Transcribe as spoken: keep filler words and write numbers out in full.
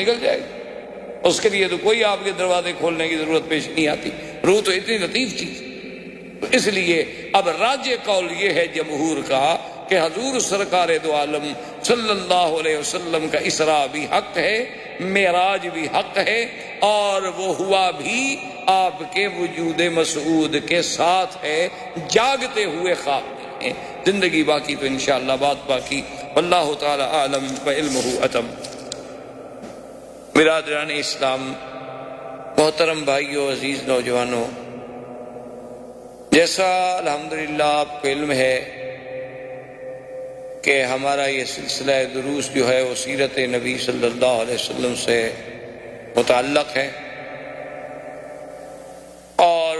निकल जाएगी। उसके लिए तो कोई आपके दरवाजे खोलने की जरूरत पेश नहीं आती। रूह तो इतनी लतीफ चीज। तो इसलिए अब राज्य कौल ये है जमहूर का कि हजूर सरकार दो आलम सल्लल्लाहु अलैहि वसल्लम का इसरा भी हक है, मेराज भी हक है, और वो हुआ भी आपके वजूद मसूद के साथ है, जागते हुए ख्वाब में है। जिंदगी बाकी तो इंशाअल्लाह बात बाकी। अल्लाह ताला आलम व इल्मुहु अतम। बिरादरान इस्लाम, मोहतरम भाइयों, अजीज नौजवानों, जैसा अल्हम्दुलिल्लाह आपको इल्म है कि हमारा ये सिलसिला दुरूस जो है वो सीरत नबी सल्लल्लाहु अलैहि वसल्लम से मुतअल्लक़ है, और